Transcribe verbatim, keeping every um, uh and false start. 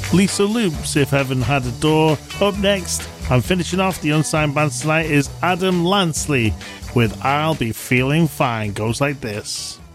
Lisa Loops, If Heaven Had a Door. Up next, and finishing off the unsigned bands tonight is Adam Lansley with I'll Be Feeling Fine. Goes like this.